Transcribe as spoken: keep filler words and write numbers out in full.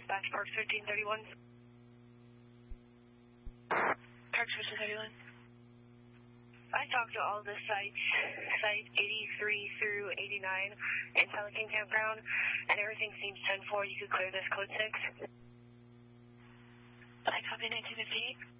dispatch, Parks thirteen thirty-one. Parks thirteen thirty-one. I talked to all the sites, site eighty-three through eighty-nine in Pelican Campground, and everything seems ten four. You could clear this code six. I copy nineteen fifty-eight.